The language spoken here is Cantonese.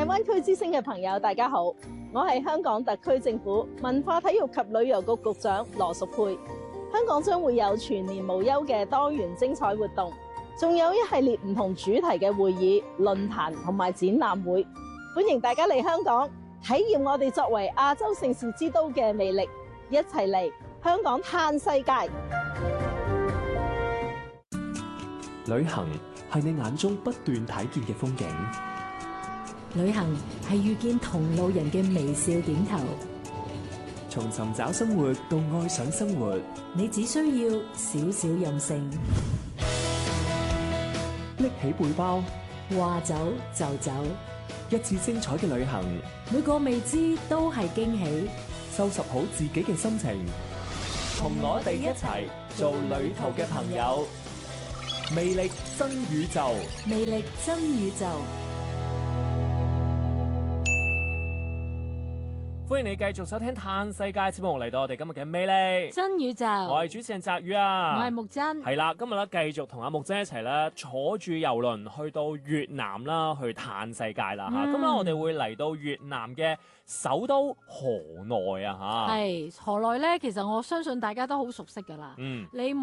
灣區之星嘅朋友，大家好，我係香港特區政府文化體育及旅遊局局長羅淑佩。香港將會有全年無休嘅多元精彩活動，仲有一系列唔同主題嘅會議、論壇同埋展覽會，歡迎大家嚟香港體驗我哋作為亞洲盛事之都嘅魅力，一齊嚟香港嘆世界。 旅行係你眼中不斷睇見嘅風景， 旅行係遇見同路人嘅微笑點頭。 從尋找生活到愛上生活， 你只需要少少任性， 拎起背包， 話走就走， 一次精彩嘅旅行， 每個未知都係驚喜。 收拾好自己嘅心情，同我哋一齊做旅途嘅朋友。魅力真宇宙， 魅力真宇宙。 歡迎你繼續收聽《嘆世界》節目，嚟到我哋今日嘅魅力真宇宙。 我係主持人澤宇啊， 我係木真。 係啦，今日咧繼續同阿木真一齊咧坐住遊輪去到越南啦，去嘆世界啦嚇。咁咧我哋會嚟到越南嘅首都河內啊嚇。 係河內咧，其實我相信大家都好熟悉㗎啦。你